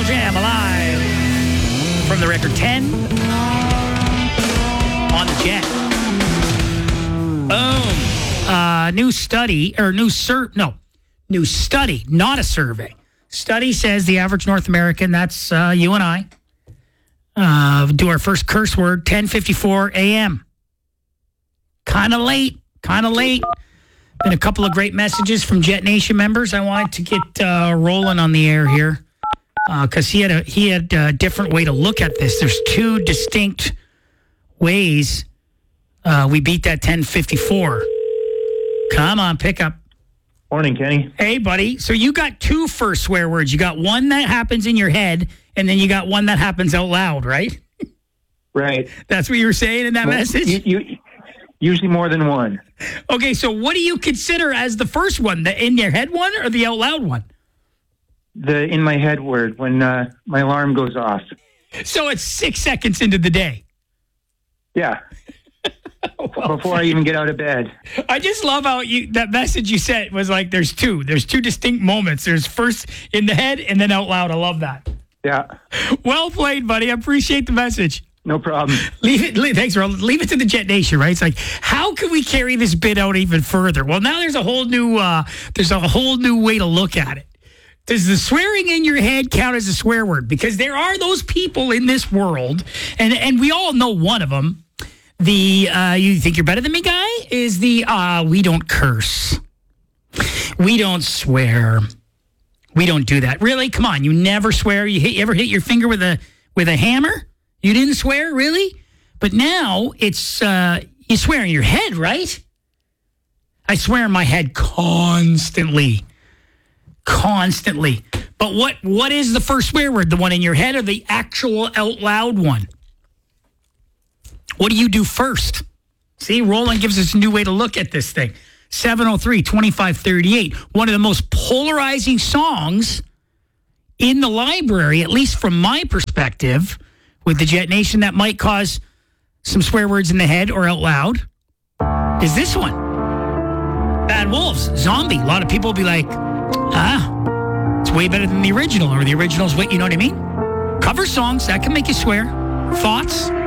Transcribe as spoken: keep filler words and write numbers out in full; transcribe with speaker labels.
Speaker 1: Jam alive from the record ten on the Jet. Boom. Uh, new study, or new sur- no, new study, not a survey. Study says the average North American, that's uh, you and I, uh, do our first curse word ten fifty-four a.m. Kind of late, kind of late. Been a couple of great messages from Jet Nation members. I wanted to get uh, rolling on the air here because uh, he had a he had a different way to look at this. There's two distinct ways uh, we beat that ten fifty-four. Come on, pick up.
Speaker 2: Morning, Kenny.
Speaker 1: Hey, buddy. So you got two first swear words. You got one that happens in your head, and then you got one that happens out loud, right?
Speaker 2: Right.
Speaker 1: That's what you were saying in that
Speaker 2: well,
Speaker 1: message?
Speaker 2: You, you, usually more than one.
Speaker 1: Okay, so what do you consider as the first one, the in your head one or the out loud one?
Speaker 2: The in my head word, when uh, my alarm goes off.
Speaker 1: So it's six seconds into the day.
Speaker 2: Yeah.
Speaker 1: Well,
Speaker 2: before I even get out of bed.
Speaker 1: I just love how you that message you sent was like there's two. There's two distinct moments. There's first in the head and then out loud. I love that.
Speaker 2: Yeah.
Speaker 1: Well played, buddy. I appreciate the message.
Speaker 2: No problem.
Speaker 1: Leave it. Leave, thanks, Ron. Leave it to the Jet Nation, right? It's like, how can we carry this bit out even further? Well, now there's a whole new uh, there's a whole new way to look at it. Does the swearing in your head count as a swear word? Because there are those people in this world, and and we all know one of them. The uh, you think you're better than me guy is the uh, we don't curse. We don't swear. We don't do that. Really? Come on. You never swear. You, hit, you ever hit your finger with a with a hammer? You didn't swear? Really? But now it's uh, you swear in your head, right? I swear in my head constantly. Constantly. But what what is the first swear word? The one in your head or the actual out loud one? What do you do first? See, Roland gives us a new way to look at this thing. seven oh three, twenty-five thirty-eight. One of the most polarizing songs in the library, at least from my perspective, with the Jet Nation that might cause some swear words in the head or out loud, is this one. Bad Wolves, Zombie. A lot of people will be like, ah, it's way better than the original, or the original's what, you know what I mean? Cover songs, that can make you swear. Thoughts?